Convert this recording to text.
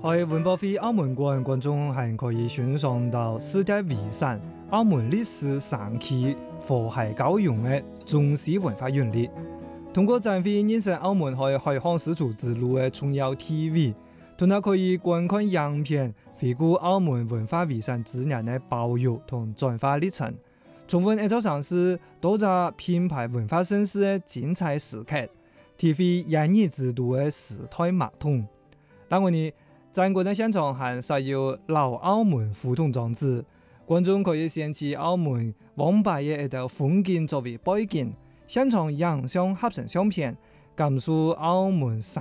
喺文博會澳門館，觀眾係可以欣賞到世界遺產澳門歷史長期和諧交融嘅中西文化韻律。通過展會認識澳門喺海航絲綢之路嘅重要地位，同埋可以觀看影片，回顧澳門文化遺產資源嘅保育同轉化歷程，重溫一座城市多隻品牌文化盛事嘅精彩時刻，體會演藝制度嘅時代脈動。但我哋展館嘅現場係設有老澳門互動裝置，觀眾可以掀起澳門往擺嘅一道風景作為背景，現場影相合成相片，感受澳門